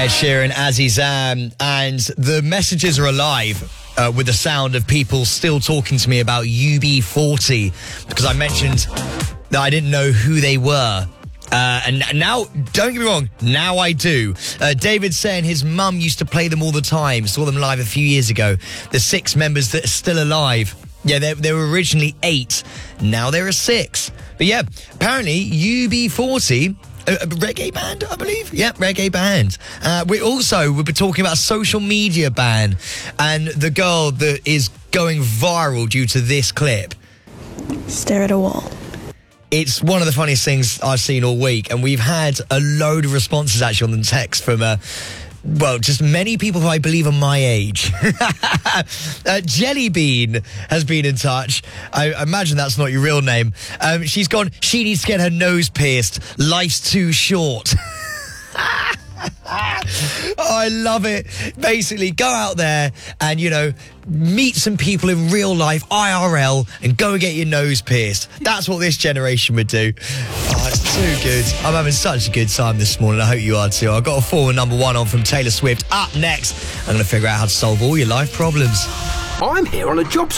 Ed Sheeran, Azizam, and the messages are alive with the sound of people still talking to me about UB40 because I mentioned that I didn't know who they were. And now, don't get me wrong, now I do. David's saying his mum used to play them all the time, saw them live a few years ago. The 6 members that are still alive. Yeah, they were originally 8, now there are 6. But yeah, apparently UB40... a reggae band, I believe. Yep, reggae band. We'll be talking about a social media ban and the girl that is going viral due to this clip. Stare at a wall. It's one of the funniest things I've seen all week, and we've had a load of responses actually on the text from just many people who I believe are my age. Jellybean has been in touch. I imagine that's not your real name. She's gone, she needs to get her nose pierced. Life's too short. Oh, I love it. Basically, go out there and, meet some people in real life, IRL, and go and get your nose pierced. That's what this generation would do. Oh, it's too good. I'm having such a good time this morning. I hope you are too. I've got a former #1 on from Taylor Swift. Up next, I'm going to figure out how to solve all your life problems. I'm here on a job